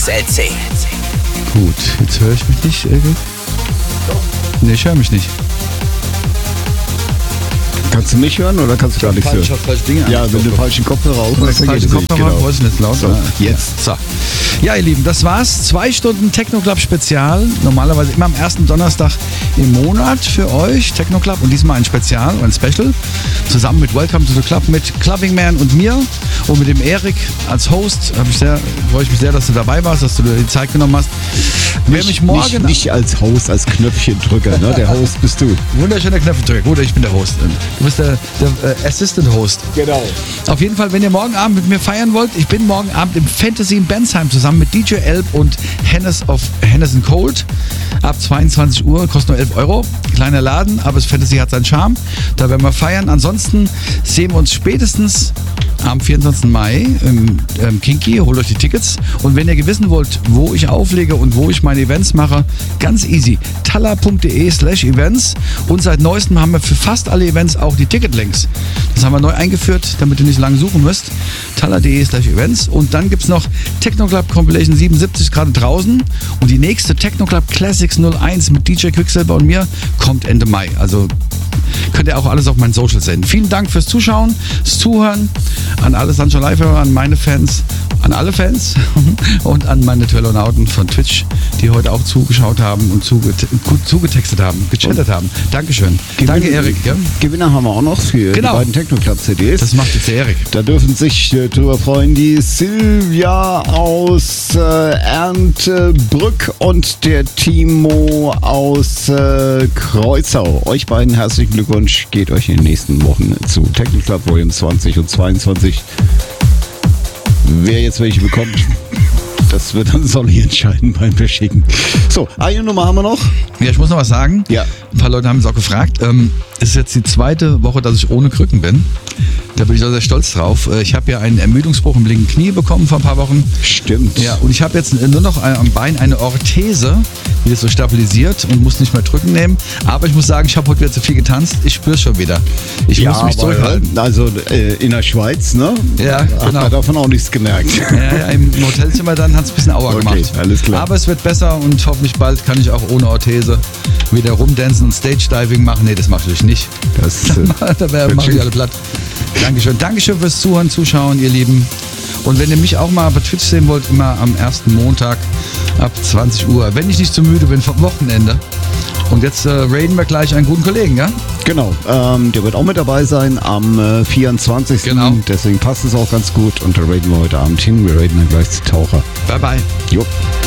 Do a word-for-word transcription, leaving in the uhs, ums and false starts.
L C. Gut, jetzt höre ich mich nicht, Egel. Nee, ich höre mich nicht. Kannst du mich hören oder kannst du gar nichts hören? Ich habe falsche Dinge Ja, wenn du falschen Kopfhörer auf hast, dann geht es nicht. Genau. Wollte ich nicht laut. So, jetzt. So. Ja, ihr Lieben, das war's. Zwei Stunden Techno Club Spezial. Normalerweise immer am ersten Donnerstag im Monat für euch, Techno Club. Und diesmal ein Spezial, ein Special. Zusammen mit Welcome to the Club, mit Clubbing Man und mir. Und mit dem Erik als Host. Hab ich sehr, freue ich mich sehr, dass du dabei warst, dass du dir die Zeit genommen hast. Wer mich morgen nicht, nicht als Host, als Knöpfchendrücker. Ne? Der Host bist du. Wunderschöner Knöpfendrücker. Gut, ich bin der Host. Du bist der, der äh, Assistant Host. Genau. Auf jeden Fall, wenn ihr morgen Abend mit mir feiern wollt, ich bin morgen Abend im Fantasy in Bensheim zusammen mit D J Elb und Hennes of Hennes and Cold. Ab zweiundzwanzig Uhr, kostet nur elf Euro. Kleiner Laden, aber das Fantasy hat seinen Charme. Da werden wir feiern. Ansonsten sehen wir uns spätestens am vierundzwanzigsten Mai im ähm, Kinky. Holt euch die Tickets. Und wenn ihr wissen wollt, wo ich auflege und wo ich meine Events mache, ganz easy. talla.de slash events. Und seit neuestem haben wir für fast alle Events auch die Ticketlinks. Das haben wir neu eingeführt, damit ihr nicht lange suchen müsst. talla.de slash events. Und dann gibt es noch Techno Club Compilation siebenundsiebzig gerade draußen. Und die nächste Techno Club Classics null eins mit D J Quicksilver und mir kommt Ende Mai. Also könnt ihr auch alles auf meinen Socials sehen. Vielen Dank fürs Zuschauen, fürs Zuhören, an alle Sunshine Live-Hörer, an meine Fans, an alle Fans und an meine Twitter-Nauten von Twitch, die heute auch zugeschaut haben und zuget gut zugetextet haben, gechattet haben. Dankeschön. Gewinn Danke, Erik. Ja? Gewinner haben wir auch noch für Genau. die beiden Techno Club C Ds. Das macht jetzt der Erik. Da dürfen sich äh, drüber freuen die Silvia aus äh, Erntebrück und der Timo aus äh, Kreuzau. Euch beiden herzlichen Glückwunsch. Geht euch in den nächsten Wochen zu Techno Club Volume zwanzig und zweiundzwanzig. Wer jetzt welche bekommt, das wird dann Solly entscheiden beim Verschicken. So, eine Nummer haben wir noch. Ja, ich muss noch was sagen. Ja. Ein paar Leute haben es auch gefragt. Ähm, es ist jetzt die zweite Woche, dass ich ohne Krücken bin. Da bin ich auch sehr stolz drauf. Ich habe ja einen Ermüdungsbruch im linken Knie bekommen vor ein paar Wochen. Stimmt. Ja, und ich habe jetzt nur noch am Bein eine Orthese, die ist so stabilisiert und muss nicht mehr drücken nehmen. Aber ich muss sagen, ich habe heute wieder zu viel getanzt. Ich spüre es schon wieder. Ich ja, muss mich aber, zurückhalten. Also äh, in der Schweiz, ne? Ja, Hat genau. man davon auch nichts gemerkt. Ja, ja, im Hotelzimmer dann hat es ein bisschen Aua Okay, gemacht. alles klar. Aber es wird besser und hoffentlich bald kann ich auch ohne Orthese wieder rumdancen und Stage-Diving machen. Nee, das mache ich nicht. Das, äh, da wär- machen die alle platt. Dankeschön. Dankeschön fürs Zuhören, Zuschauen, ihr Lieben. Und wenn ihr mich auch mal bei Twitch sehen wollt, immer am ersten Montag ab zwanzig Uhr. Wenn ich nicht zu müde bin vom Wochenende. Und jetzt äh, raiden wir gleich einen guten Kollegen, ja? Genau, ähm, der wird auch mit dabei sein am äh, vierundzwanzigsten Genau. Deswegen passt es auch ganz gut. Und da raiden wir heute Abend hin. Wir raiden dann gleich zu Taucher. Bye, bye. Jo.